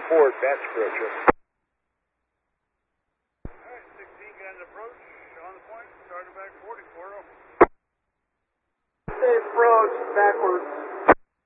port, Batch approach. Alright, 16 got an approach on the point, starting back 40, 40. Stay approach backwards.